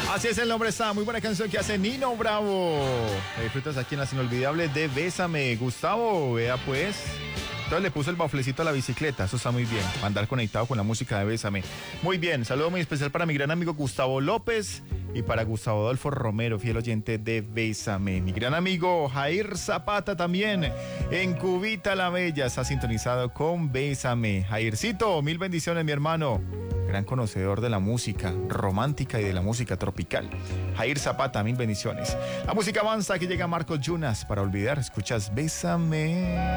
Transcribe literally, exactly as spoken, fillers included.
Así es, el nombre está. Muy buena canción que hace Nino Bravo. La disfrutas aquí en las inolvidables de Bésame. Gustavo, vea pues. Entonces le puso el baflecito a la bicicleta. Eso está muy bien. Andar conectado con la música de Bésame. Muy bien. Saludo muy especial para mi gran amigo Gustavo López y para Gustavo Adolfo Romero, fiel oyente de Bésame. Mi gran amigo Jair Zapata también en Cubita la Bella. Está sintonizado con Bésame. Jaircito, mil bendiciones, mi hermano. Gran conocedor de la música romántica y de la música tropical. Jair Zapata, mil bendiciones. La música avanza, que llega Marcos Yunas. Para olvidar, escuchas Bésame.